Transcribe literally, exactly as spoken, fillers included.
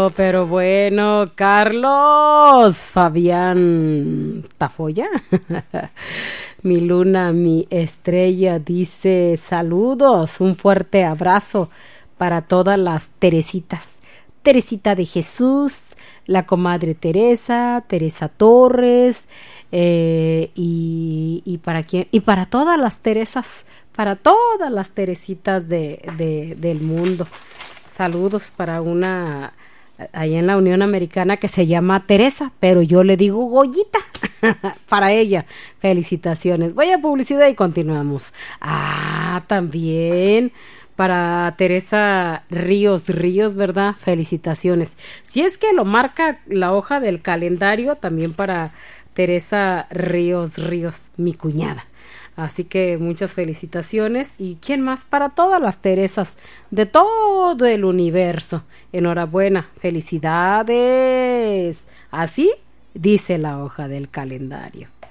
Oh, pero bueno, Carlos Fabián Tafoya, mi luna, mi estrella, dice saludos, un fuerte abrazo para todas las Teresitas. Teresita de Jesús, la comadre Teresa, Teresa Torres, eh, y, y para quién, y para todas las Teresas, para todas las Teresitas de, de, del mundo. Saludos para una allá en la Unión Americana que se llama Teresa, pero yo le digo Goyita. Para ella, felicitaciones. Voy a publicidad y continuamos. Ah, también para Teresa Ríos Ríos, ¿verdad? Felicitaciones. Si es que lo marca la hoja del calendario, también para Teresa Ríos Ríos, mi cuñada. Así que muchas felicitaciones. ¿Y quién más? Para todas las Teresas de todo el universo. Enhorabuena, felicidades. Así dice la hoja del calendario.